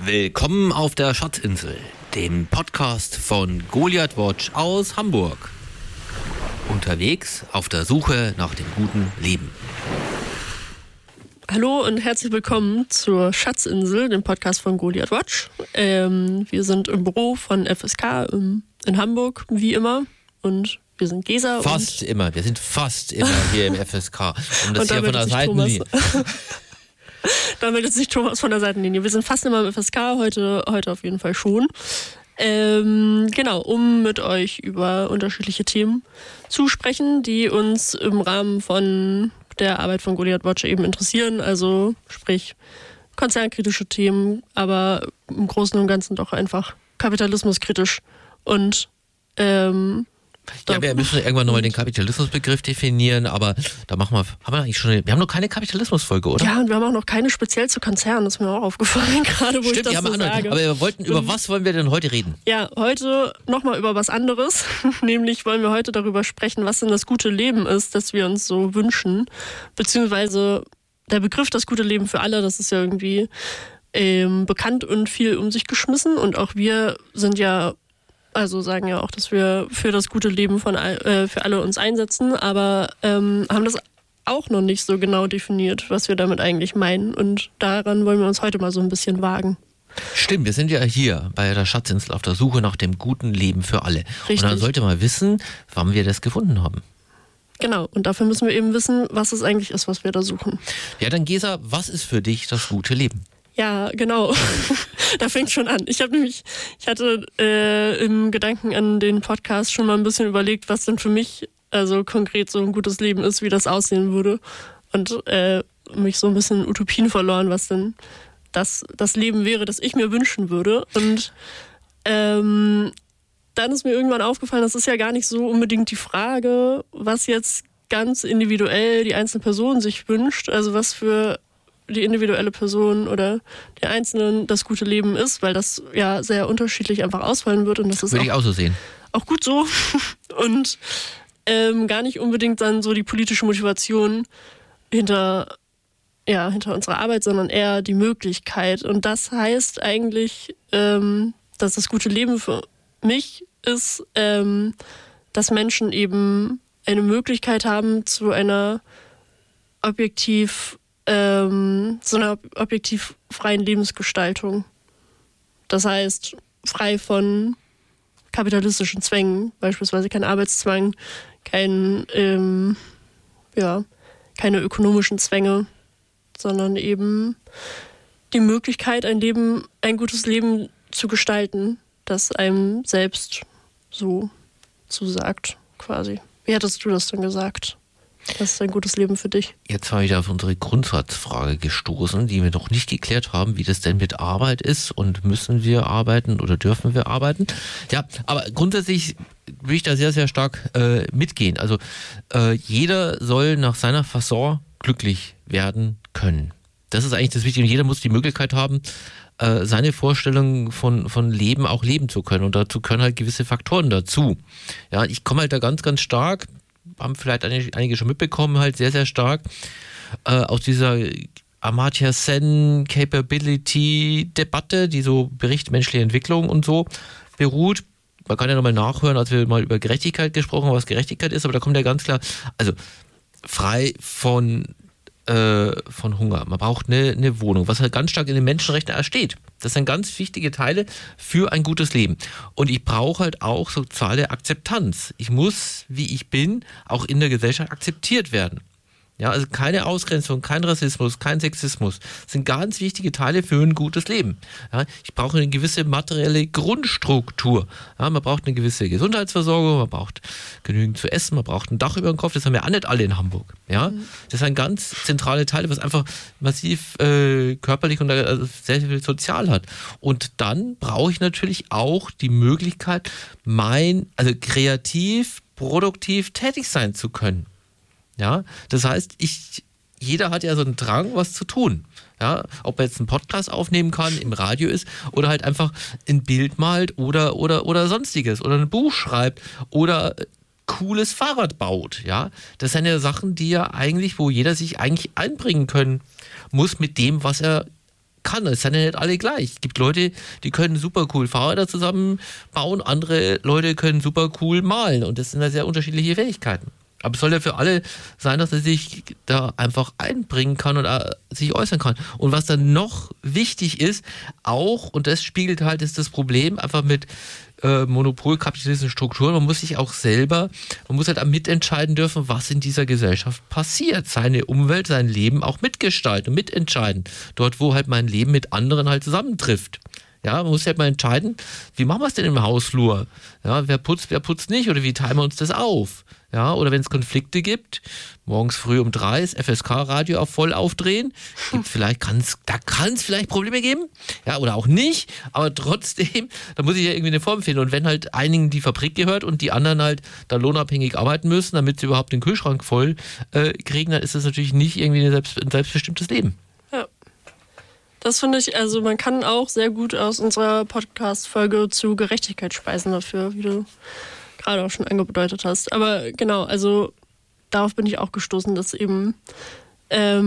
Willkommen auf der Schatzinsel, dem Podcast von Goliath Watch aus Hamburg. Unterwegs auf der Suche nach dem guten Leben. Hallo und herzlich willkommen zur Schatzinsel, dem Podcast von Goliath Watch. Wir sind im Büro von FSK in Hamburg, wie immer. Und wir sind Gesa. Wir sind fast immer hier im FSK. Um das hier von der Seitenlinie. Da meldet sich Thomas von der Seitenlinie. Wir sind fast immer im FSK, heute auf jeden Fall schon. Genau, um mit euch über unterschiedliche Themen zu sprechen, die uns im Rahmen von der Arbeit von Goliath Watch eben interessieren. Also sprich konzernkritische Themen, aber im Großen und Ganzen doch einfach kapitalismuskritisch. Und wir müssen irgendwann nochmal den Kapitalismusbegriff definieren, aber da wir haben noch keine Kapitalismusfolge, oder? Ja, und wir haben auch noch keine speziell zu Konzernen, das ist mir auch aufgefallen, gerade wo ich das so sage. Aber über was wollen wir denn heute reden? Ja, heute nochmal über was anderes, nämlich wollen wir heute darüber sprechen, was denn das gute Leben ist, das wir uns so wünschen, beziehungsweise der Begriff das gute Leben für alle, das ist ja irgendwie bekannt und viel um sich geschmissen und auch wir sind ja sagen ja auch, dass wir für das gute Leben für alle uns einsetzen, aber haben das auch noch nicht so genau definiert, was wir damit eigentlich meinen. Und daran wollen wir uns heute mal so ein bisschen wagen. Stimmt, wir sind ja hier bei der Schatzinsel auf der Suche nach dem guten Leben für alle. Richtig. Und dann sollte man wissen, wann wir das gefunden haben. Genau, und dafür müssen wir eben wissen, was es eigentlich ist, was wir da suchen. Ja, dann Gesa, was ist für dich das gute Leben? Ja, genau. Da fängt schon an. Ich hatte im Gedanken an den Podcast schon mal ein bisschen überlegt, was denn für mich also konkret so ein gutes Leben ist, wie das aussehen würde. Und mich so ein bisschen in Utopien verloren, was denn das Leben wäre, das ich mir wünschen würde. Und dann ist mir irgendwann aufgefallen, das ist ja gar nicht so unbedingt die Frage, was jetzt ganz individuell die einzelne Person sich wünscht, also was für die individuelle Person oder der Einzelnen das gute Leben ist, weil das ja sehr unterschiedlich einfach ausfallen wird und das ist würde ich auch so sehen. Auch gut so und gar nicht unbedingt dann so die politische Motivation hinter unserer Arbeit, sondern eher die Möglichkeit und das heißt eigentlich, dass das gute Leben für mich ist, dass Menschen eben eine Möglichkeit haben zu einer objektiv freien Lebensgestaltung. Das heißt, frei von kapitalistischen Zwängen, beispielsweise kein Arbeitszwang, keine ökonomischen Zwänge, sondern eben die Möglichkeit, ein gutes Leben zu gestalten, das einem selbst so zusagt, quasi. Wie hättest du das denn gesagt? Was ist ein gutes Leben für dich? Jetzt habe ich da auf unsere Grundsatzfrage gestoßen, die wir noch nicht geklärt haben, wie das denn mit Arbeit ist und müssen wir arbeiten oder dürfen wir arbeiten. Ja, aber grundsätzlich will ich da sehr, sehr stark mitgehen. Also jeder soll nach seiner Fasson glücklich werden können. Das ist eigentlich das Wichtige. Und jeder muss die Möglichkeit haben, seine Vorstellung von Leben auch leben zu können. Und dazu können halt gewisse Faktoren dazu. Ja, ich komme halt da ganz, ganz stark, haben vielleicht einige schon mitbekommen, halt sehr, sehr stark aus dieser Amartya Sen Capability Debatte, die so Bericht menschliche Entwicklung und so beruht. Man kann ja nochmal nachhören, als wir mal über Gerechtigkeit gesprochen haben, was Gerechtigkeit ist, aber da kommt ja ganz klar, also frei von Hunger. Man braucht eine Wohnung, was halt ganz stark in den Menschenrechten steht. Das sind ganz wichtige Teile für ein gutes Leben. Und ich brauche halt auch soziale Akzeptanz. Ich muss, wie ich bin, auch in der Gesellschaft akzeptiert werden. Ja, also keine Ausgrenzung, kein Rassismus, kein Sexismus. Das sind ganz wichtige Teile für ein gutes Leben. Ja, ich brauche eine gewisse materielle Grundstruktur. Ja, man braucht eine gewisse Gesundheitsversorgung, man braucht genügend zu essen, man braucht ein Dach über dem Kopf. Das haben ja auch nicht alle in Hamburg. Ja, das sind ganz zentrale Teile, was einfach massiv körperlich und sehr viel sozial hat. Und dann brauche ich natürlich auch die Möglichkeit, kreativ, produktiv tätig sein zu können. Ja, das heißt, jeder hat ja so einen Drang, was zu tun. Ja, ob er jetzt einen Podcast aufnehmen kann, im Radio ist oder halt einfach ein Bild malt oder sonstiges oder ein Buch schreibt oder cooles Fahrrad baut. Ja, das sind ja Sachen, wo jeder sich eigentlich einbringen können muss mit dem, was er kann. Es sind ja nicht alle gleich. Es gibt Leute, die können super cool Fahrräder zusammenbauen, andere Leute können super cool malen und das sind ja sehr unterschiedliche Fähigkeiten. Aber es soll ja für alle sein, dass er sich da einfach einbringen kann und sich äußern kann. Und was dann noch wichtig ist, auch, und das spiegelt halt ist das Problem, einfach mit monopolkapitalistischen Strukturen, man muss sich auch selber, man muss halt auch mitentscheiden dürfen, was in dieser Gesellschaft passiert. Seine Umwelt, sein Leben auch mitgestalten und mitentscheiden. Dort, wo halt mein Leben mit anderen halt zusammentrifft. Ja, man muss halt mal entscheiden, wie machen wir es denn im Hausflur? Ja, wer putzt nicht oder wie teilen wir uns das auf? Ja, oder wenn es Konflikte gibt, morgens früh um 3 das FSK-Radio auf voll aufdrehen, kann es vielleicht Probleme geben, ja, oder auch nicht, aber trotzdem, da muss ich ja irgendwie eine Form finden. Und wenn halt einigen die Fabrik gehört und die anderen halt da lohnabhängig arbeiten müssen, damit sie überhaupt den Kühlschrank voll kriegen, dann ist das natürlich nicht irgendwie ein selbstbestimmtes Leben. Ja. Das finde ich, also man kann auch sehr gut aus unserer Podcast-Folge zu Gerechtigkeit speisen dafür, wie du gerade auch schon angedeutet hast. Aber genau, also darauf bin ich auch gestoßen, dass eben